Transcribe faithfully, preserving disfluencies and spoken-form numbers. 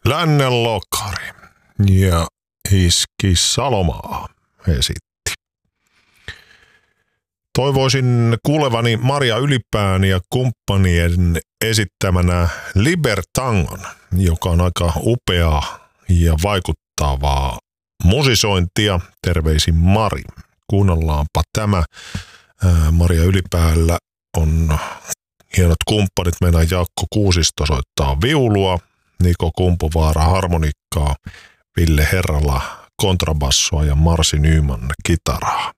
Lännen lokari ja Iski Salomaa esitti. Toivoisin kuulevani Maria Ylipään ja kumppanien esittämänä Libertangon, joka on aika upeaa ja vaikuttavaa musisointia. Terveisin Mari. Kuunnellaanpa tämä. Ää, Maria Ylipäällä on hienot kumppanit. Meidän Jaakko Kuusisto soittaa viulua, Niko Kumpuvaara harmonikkaa, Ville Herrala kontrabassoa ja Marsi Nyman kitaraa.